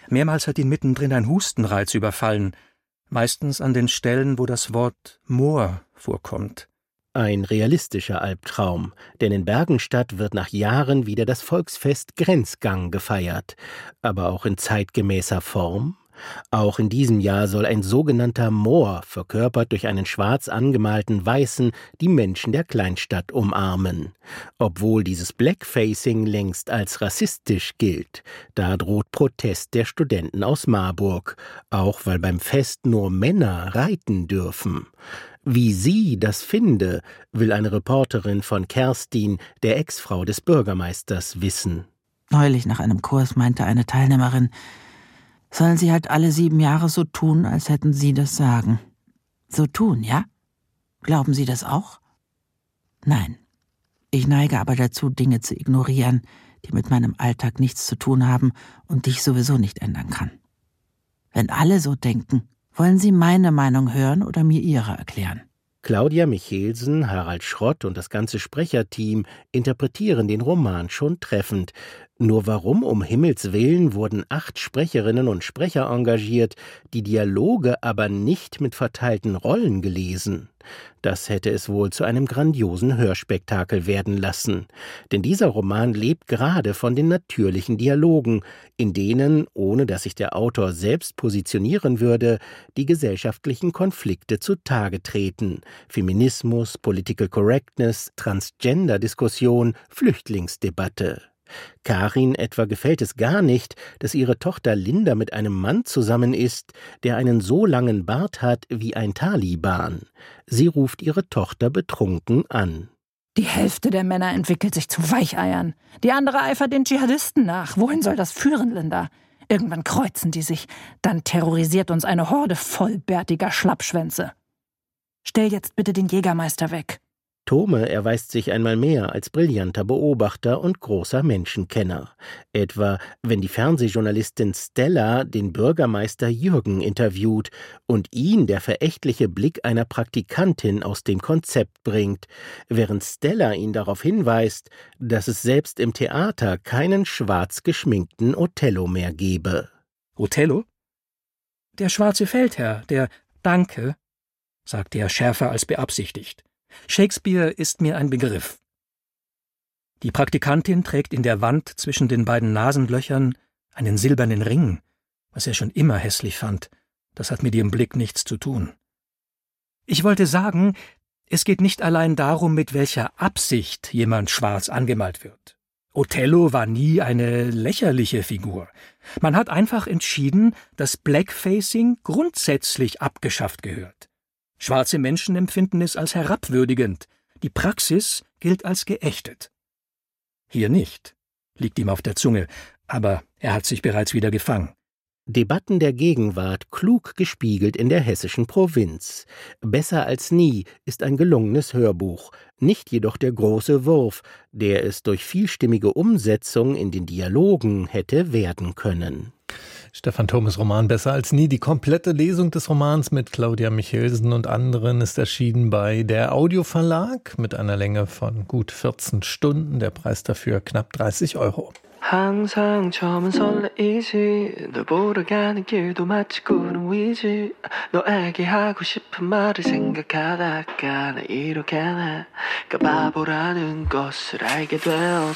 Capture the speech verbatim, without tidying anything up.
Mehrmals hat ihn mittendrin ein Hustenreiz überfallen, meistens an den Stellen, wo das Wort Moor vorkommt. Ein realistischer Albtraum, denn in Bergenstadt wird nach Jahren wieder das Volksfest Grenzgang gefeiert, aber auch in zeitgemäßer Form. Auch in diesem Jahr soll ein sogenannter Moor, verkörpert durch einen schwarz angemalten Weißen, die Menschen der Kleinstadt umarmen. Obwohl dieses Blackfacing längst als rassistisch gilt. Da droht Protest der Studenten aus Marburg, auch weil beim Fest nur Männer reiten dürfen. Wie sie das finde, will eine Reporterin von Kerstin, der Ex-Frau des Bürgermeisters, wissen. Neulich nach einem Kurs meinte eine Teilnehmerin, sollen Sie halt alle sieben Jahre so tun, als hätten Sie das Sagen. So tun, ja? Glauben Sie das auch? Nein. Ich neige aber dazu, Dinge zu ignorieren, die mit meinem Alltag nichts zu tun haben und die ich sowieso nicht ändern kann. Wenn alle so denken, wollen Sie meine Meinung hören oder mir Ihre erklären? Claudia Michelsen, Harald Schrott und das ganze Sprecherteam interpretieren den Roman schon treffend. Nur warum um Himmels Willen wurden acht Sprecherinnen und Sprecher engagiert, die Dialoge aber nicht mit verteilten Rollen gelesen? Das hätte es wohl zu einem grandiosen Hörspektakel werden lassen. Denn dieser Roman lebt gerade von den natürlichen Dialogen, in denen, ohne dass sich der Autor selbst positionieren würde, die gesellschaftlichen Konflikte zutage treten. Feminismus, Political Correctness, Transgender-Diskussion, Flüchtlingsdebatte. Karin etwa gefällt es gar nicht, dass ihre Tochter Linda mit einem Mann zusammen ist, der einen so langen Bart hat wie ein Taliban. Sie ruft ihre Tochter betrunken an. Die Hälfte der Männer entwickelt sich zu Weicheiern. Die andere eifert den Dschihadisten nach. Wohin soll das führen, Linda? Irgendwann kreuzen die sich. Dann terrorisiert uns eine Horde vollbärtiger Schlappschwänze. Stell jetzt bitte den Jägermeister weg. Tome erweist sich einmal mehr als brillanter Beobachter und großer Menschenkenner. Etwa, wenn die Fernsehjournalistin Stella den Bürgermeister Jürgen interviewt und ihn der verächtliche Blick einer Praktikantin aus dem Konzept bringt, während Stella ihn darauf hinweist, dass es selbst im Theater keinen schwarz geschminkten Othello mehr gebe. Othello? Der schwarze Feldherr, der Danke, sagte er schärfer als beabsichtigt. Shakespeare ist mir ein Begriff. Die Praktikantin trägt in der Wand zwischen den beiden Nasenlöchern einen silbernen Ring, was er schon immer hässlich fand. Das hat mit ihrem Blick nichts zu tun. Ich wollte sagen, es geht nicht allein darum, mit welcher Absicht jemand schwarz angemalt wird. Othello war nie eine lächerliche Figur. Man hat einfach entschieden, dass Blackfacing grundsätzlich abgeschafft gehört. Schwarze Menschen empfinden es als herabwürdigend. Die Praxis gilt als geächtet. Hier nicht, liegt ihm auf der Zunge, aber er hat sich bereits wieder gefangen. Debatten der Gegenwart klug gespiegelt in der hessischen Provinz. Besser als nie ist ein gelungenes Hörbuch, nicht jedoch der große Wurf, der es durch vielstimmige Umsetzung in den Dialogen hätte werden können. Stefan Thomes Roman Besser als nie. Die komplette Lesung des Romans mit Claudia Michelsen und anderen ist erschienen bei der Audioverlag mit einer Länge von gut vierzehn Stunden. Der Preis dafür knapp dreißig Euro. 항상 처음은 설레이지 널 보러 가는 길도 마치 구름 위지 너에게 하고 싶은 말을 생각하다가 나 이렇게 나가 바보라는 것을 알게 되어